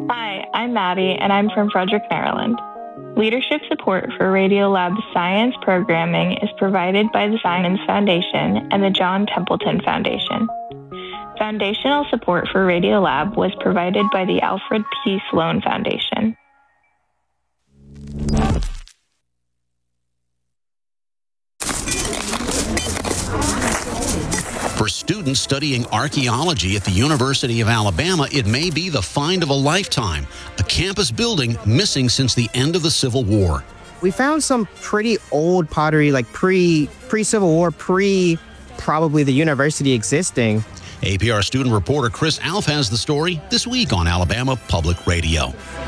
Hi, I'm Maddie, and I'm from Frederick, Maryland. Leadership support for Radiolab's science programming is provided by the Simons Foundation and the John Templeton Foundation. Foundational support for Radiolab was provided by the Alfred P. Sloan Foundation. For students studying archaeology at the University of Alabama, it may be the find of a lifetime, a campus building missing since the end of the Civil War. We found some pretty old pottery, like pre-Civil War, probably the university existing. APR student reporter Chris Alf has the story this week on Alabama Public Radio.